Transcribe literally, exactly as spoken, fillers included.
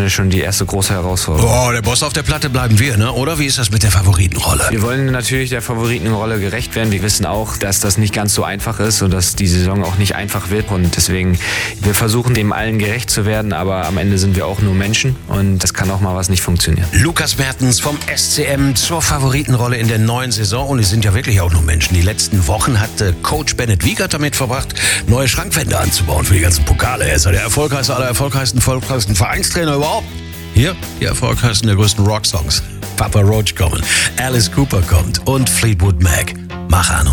wahrscheinlich schon die erste große Herausforderung. Oh, der Boss auf der Platte bleiben wir, ne? Oder wie ist das mit der Favoritenrolle? Wir wollen natürlich der Favoritenrolle gerecht werden. Wir wissen auch, dass das nicht ganz so einfach ist und dass die Saison auch nicht einfach wird. Und deswegen, wir versuchen dem allen gerecht zu werden, aber am Ende sind wir auch nur Menschen und das kann auch mal was nicht funktionieren. Lukas Mertens vom S C M zur Favoritenrolle in der neuen Saison. Und es sind ja wirklich auch nur Menschen. Die letzten Wochen hat äh, Coach Bennett Wiegert damit verbracht, neue Schrankwände anzubauen für die ganzen Pokale. Er ist ja der erfolgreichste aller erfolgreichsten, erfolgreichsten Vereinstrainer überhaupt. Hier, die erfolgreichsten der größten Rocksongs. Papa Roach kommen, Alice Cooper kommt und Fleetwood Mac. Mach an.